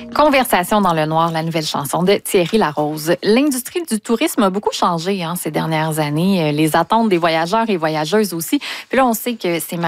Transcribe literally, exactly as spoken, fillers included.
Conversation dans le noir, la nouvelle chanson de Thierry Larose. L'industrie du tourisme a beaucoup changé hein, ces dernières années. Les attentes des voyageurs et voyageuses aussi. Puis là, on sait que c'est